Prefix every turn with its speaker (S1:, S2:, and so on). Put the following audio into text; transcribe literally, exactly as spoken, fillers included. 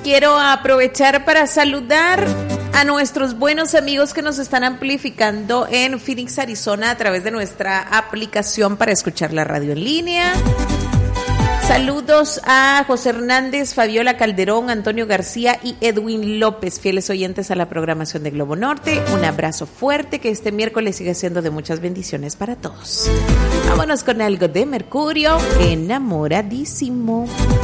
S1: quiero aprovechar para saludar a nuestros buenos amigos que nos están amplificando en Phoenix, Arizona, a través de nuestra aplicación para escuchar la radio en línea. Saludos a José Hernández, Fabiola Calderón, Antonio García y Edwin López, fieles oyentes a la programación de Globo Norte. Un abrazo fuerte, que este miércoles siga siendo de muchas bendiciones para todos. Vámonos con algo de Mercurio, Enamoradísimo.